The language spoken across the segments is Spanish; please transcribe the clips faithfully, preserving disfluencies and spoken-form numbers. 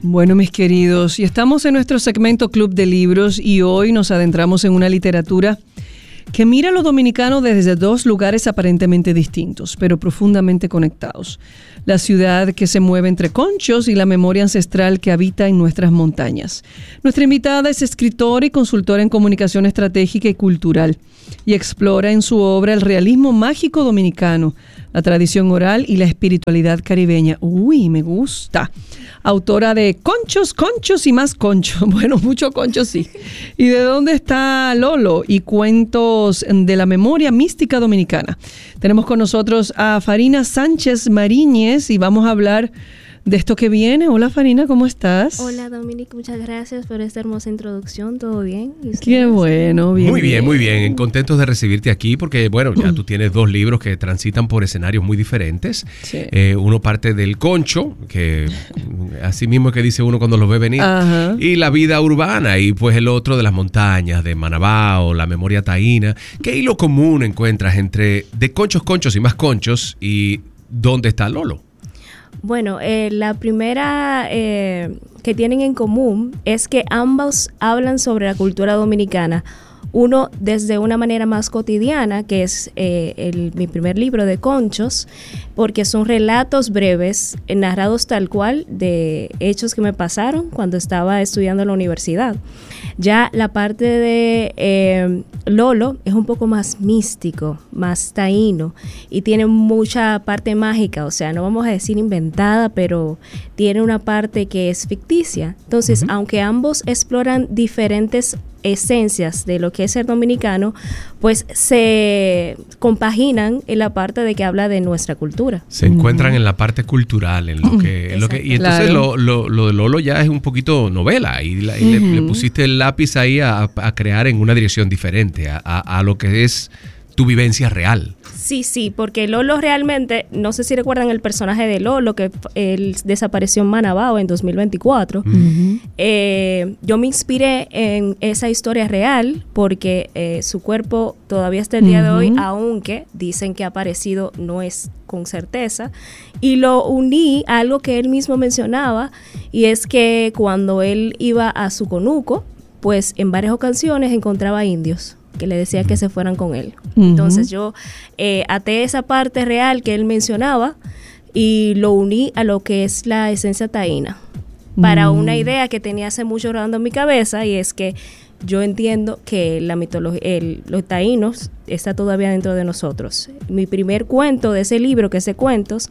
Bueno, mis queridos, y estamos en nuestro segmento Club de Libros y hoy nos adentramos en una literatura que mira a los dominicanos desde dos lugares aparentemente distintos, pero profundamente conectados. La ciudad que se mueve entre conchos y la memoria ancestral que habita en nuestras montañas. Nuestra invitada es escritora y consultora en comunicación estratégica y cultural y explora en su obra el realismo mágico dominicano, la tradición oral y la espiritualidad caribeña. Uy, me gusta. Autora de Conchos, Conchos y más Conchos. Bueno, mucho conchos sí. ¿Y de dónde está Lolo? Y cuentos de la memoria mística dominicana. Tenemos con nosotros a Farina Sánchez Mariñez y vamos a hablar de esto que viene. Hola Farina, ¿cómo estás? Hola Dominic, muchas gracias por esta hermosa introducción. ¿Todo bien? Qué bueno, bien. Muy bien, muy bien. Contentos de recibirte aquí porque, bueno, ya tú tienes dos libros que transitan por escenarios muy diferentes. Sí. Eh, uno parte del concho, que así mismo que dice uno cuando los ve venir, ajá, y la vida urbana, y pues el otro de las montañas, de Manabao, la memoria taína. ¿Qué hilo común encuentras entre de conchos, conchos y más conchos y dónde está Lolo? Bueno, eh, la primera eh, que tienen en común es que ambos hablan sobre la cultura dominicana. Uno desde una manera más cotidiana, que es eh, el, mi primer libro de Conchos, porque son relatos breves, eh, narrados tal cual de hechos que me pasaron cuando estaba estudiando en la universidad. Ya la parte de eh, Lolo es un poco más místico, más taíno, y tiene mucha parte mágica, o sea, no vamos a decir inventada, pero tiene una parte que es ficticia. Entonces, uh-huh, aunque ambos exploran diferentes esencias de lo que es ser dominicano, pues se compaginan en la parte de que habla de nuestra cultura. Se encuentran uh-huh en la parte cultural, en lo que, en lo que y entonces claro, lo, lo, lo de Lolo ya es un poquito novela y, la, y uh-huh, le, le pusiste el lápiz ahí a, a crear en una dirección diferente a, a, a lo que es tu vivencia real. Sí, sí, porque Lolo realmente, no sé si recuerdan el personaje de Lolo que él desapareció en Manabao en dos mil veinticuatro. Uh-huh. Eh, yo me inspiré en esa historia real porque eh, su cuerpo todavía está el día uh-huh de hoy, aunque dicen que ha aparecido, no es con certeza, y lo uní a algo que él mismo mencionaba, y es que cuando él iba a su conuco, pues en varias ocasiones encontraba indios que le decía que se fueran con él. Uh-huh. Entonces yo eh, até esa parte real que él mencionaba y lo uní a lo que es la esencia taína, para uh-huh una idea que tenía hace mucho rodando en mi cabeza, y es que yo entiendo que la mitología, el, los taínos está todavía dentro de nosotros. Mi primer cuento de ese libro, que es de cuentos,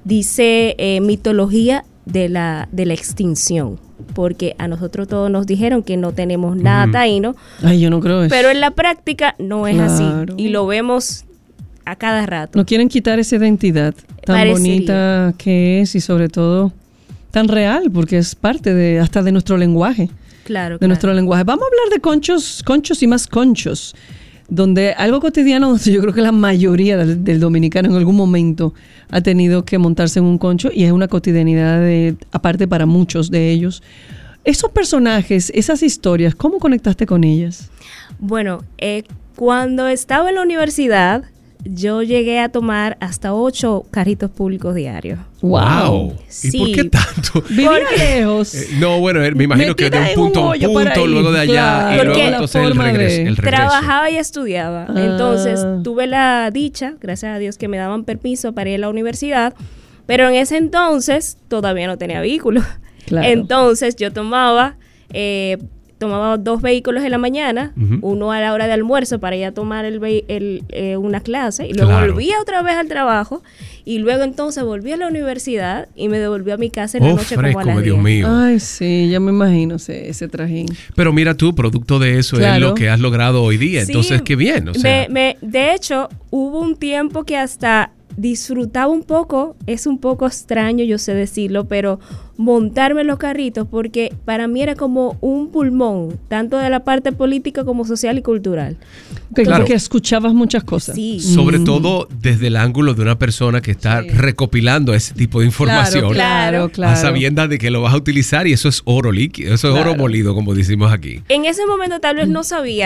dice eh, mitología de la, de la extinción, porque a nosotros todos nos dijeron que no tenemos nada uh-huh taíno. Ay, yo no creo eso. Pero en la práctica no es claro así, y lo vemos a cada rato. No quieren quitar esa identidad tan Parecería. bonita que es, y sobre todo tan real, porque es parte de hasta de nuestro lenguaje. Claro, de claro. nuestro lenguaje. Vamos a hablar de conchos, conchos y más conchos, donde algo cotidiano, donde yo creo que la mayoría del, del dominicano en algún momento ha tenido que montarse en un concho, y es una cotidianidad de, aparte para muchos de ellos. Esos personajes, esas historias, ¿cómo conectaste con ellas? Bueno, eh, cuando estaba en la universidad, yo llegué a tomar hasta ocho carritos públicos diarios. ¡Wow! Sí. ¿Y por qué tanto? Vivía lejos. Eh, no, bueno, me imagino Metida que de un punto a un punto, luego de allá, claro, y luego entonces el regreso, el regreso. Trabajaba y estudiaba. Ah. Entonces tuve la dicha, gracias a Dios, que me daban permiso para ir a la universidad, pero en ese entonces todavía no tenía vehículo. Claro. Entonces yo tomaba... Eh, tomaba dos vehículos en la mañana, uh-huh, uno a la hora de almuerzo para ir a tomar el, el, eh, una clase, y luego claro, volvía otra vez al trabajo, y luego entonces volví a la universidad y me devolví a mi casa en oh, la noche fresco, como a las Dios mío. Ay, sí, ya me imagino ese, ese trajín. Pero mira tú, producto de eso claro, es lo que has logrado hoy día, sí, entonces qué bien. O sea. me, me, de hecho, hubo un tiempo que hasta disfrutaba un poco, es un poco extraño yo sé decirlo, pero montarme en los carritos, porque para mí era como un pulmón, tanto de la parte política como social y cultural. Okay, claro, que escuchabas muchas cosas. Sí. Sobre mm. todo desde el ángulo de una persona que está sí. recopilando ese tipo de información. Claro, claro, claro. A sabiendas de que lo vas a utilizar, y eso es oro líquido, eso es claro, oro molido, como decimos aquí. En ese momento tal vez no sabía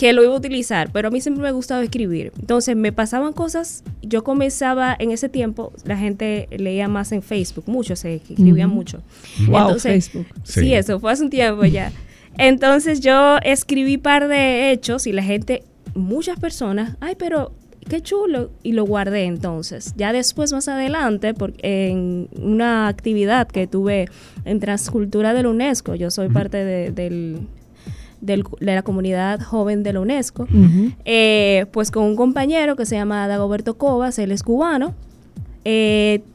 que lo iba a utilizar, pero a mí siempre me gustaba escribir. Entonces me pasaban cosas, yo comenzaba en ese tiempo, la gente leía más en Facebook, mucho, se escribía uh-huh. mucho. Wow, Entonces, Facebook. Sí. sí, eso fue hace un tiempo ya. Entonces yo escribí par de hechos y la gente, muchas personas, ay, pero qué chulo, y lo guardé entonces. Ya después, más adelante, por, en una actividad que tuve en Transcultura de la UNESCO, yo soy uh-huh. parte de, del... Del, de la comunidad joven de la UNESCO, uh-huh. eh, pues con un compañero que se llama Dagoberto Cobas, él es cubano, eh,